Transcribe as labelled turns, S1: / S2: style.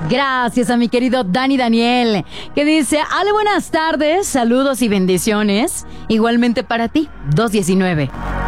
S1: Gracias a mi querido Dani Daniel, que dice: Ale, buenas tardes, saludos y bendiciones. Igualmente para ti, 219.